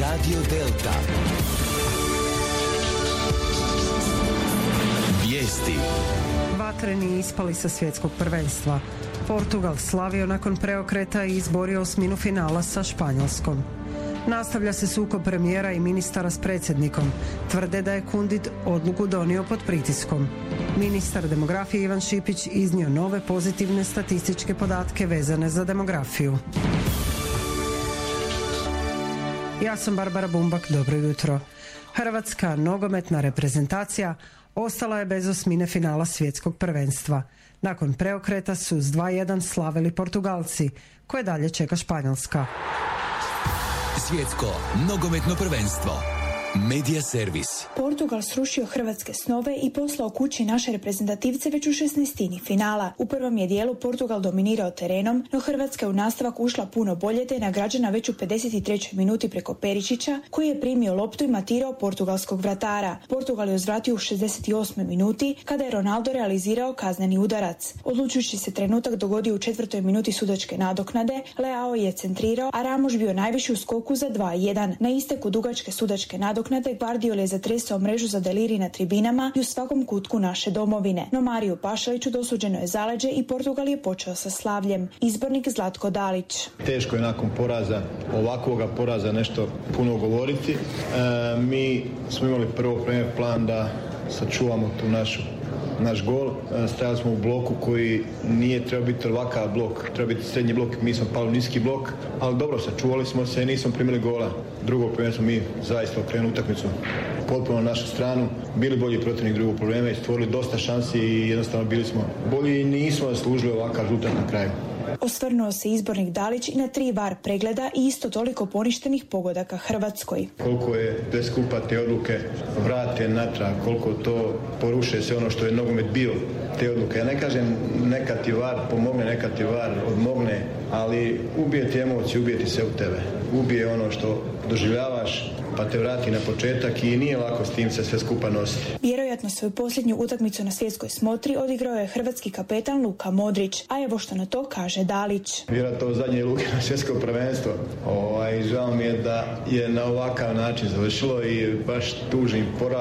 Radio Delta. Vijesti. Vatreni ispali sa svjetskog prvenstva. Portugal slavio nakon preokreta i izborio osminu finala sa Španjolskom. Nastavlja se sukob premijera i ministara s predsjednikom. Tvrde da je Kundit odluku donio pod pritiskom. Ministar demografije Ivan Šipić iznio nove pozitivne statističke podatke vezane za demografiju. Ja sam Barbara Bumbak, dobro jutro. Hrvatska nogometna reprezentacija ostala je bez osmine finala svjetskog prvenstva. Nakon preokreta su s 2:1 slavili Portugalci, koje dalje čeka Španjolska. Svjetsko nogometno prvenstvo. Medija servis. Portugal srušio hrvatske snove i poslao kući naše reprezentativce već u 16. finala. U prvom je dijelu Portugal dominirao terenom, no Hrvatska je u nastavak ušla puno bolje te je nagrađena već u 53. minuti preko Peričića, koji je primio loptu i matirao portugalskog vratara. Portugal je uzvratio u 68. minuti kada je Ronaldo realizirao kazneni udarac. Odlučujući se trenutak dogodio u 4. minuti sudačke nadoknade, Leao je centrirao, a Ramos bio najviši u skoku za 2:1. Na isteku dugačke sudačke nadoknade Guardiol je zatresao mrežu za deliri na tribinama i u svakom kutku naše domovine. No Mariju Pašaliću dosuđeno je zaleđe i Portugal je počeo sa slavljem. Izbornik Zlatko Dalić. Teško je nakon poraza, ovakvoga poraza, nešto puno govoriti. Mi smo imali prvo plan da sačuvamo tu naš gol. Stajali smo u bloku koji nije trebao biti ovakav blok, treba biti srednji blok, mi smo pali u niski blok, ali dobro, sačuvali smo se i nismo primili gola. Drugo problema smo mi zaista okrenuli utakmicu potpuno na našu stranu, bili bolji protivnik drugog problema i stvorili dosta šansi i jednostavno bili smo bolji i nismo zaslužili ovakav rezultat na kraju. Osvrnuo se izbornik Dalić i na 3 VAR pregleda i isto toliko poništenih pogodaka Hrvatskoj. Koliko je sve skupa te odluke vrate natrag, koliko to poruše sve ono što je nogomet bio, te odluke. Ja ne kažem neka ti VAR pomogne, neka ti VAR odmogne, ali ubije ti emociju, ubije ti sve u tebe. Ubije ono što doživljavaš, pa te vrati na početak i nije lako s tim se sve skupa nositi. Vjerojatno svoju posljednju utakmicu na svjetskoj smotri odigrao je hrvatski kapetan Luka Modrić, a evo što na to kaže Dalić. Vjerojatno zadnje luke na svjetsko prvenstvo. Žao mi je da je na ovakav način završilo i baš tužnim porazom.